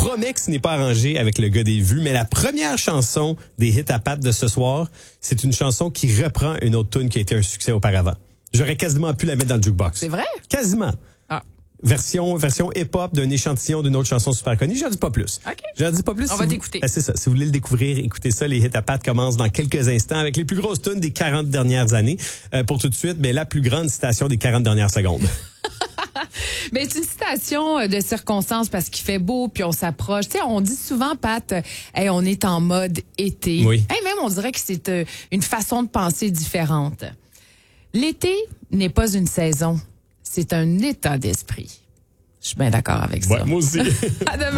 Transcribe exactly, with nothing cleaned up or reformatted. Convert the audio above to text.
promets que ce n'est pas arrangé avec le gars des vues, mais la première chanson des hits à pattes de ce soir, c'est une chanson qui reprend une autre tune qui a été un succès auparavant. J'aurais quasiment pu la mettre dans le jukebox. C'est vrai? Quasiment. Ah. Version, version hip-hop d'un échantillon d'une autre chanson super connue. J'en dis pas plus. OK. J'en dis pas plus. On si va vous... t'écouter. Ah, c'est ça. Si vous voulez le découvrir, écoutez ça. Les hits à pattes commencent dans quelques instants avec les plus grosses tunes des quarante dernières années. Euh, pour tout de suite, mais la plus grande citation des quarante dernières secondes. Mais c'est une citation de circonstance parce qu'il fait beau puis on s'approche. Tu sais, on dit souvent, Pat, hey, on est en mode été. Oui. Hey, même on dirait que c'est euh, une façon de penser différente. L'été n'est pas une saison, c'est un état d'esprit. Je suis bien d'accord avec ça. Ouais, moi aussi. À demain.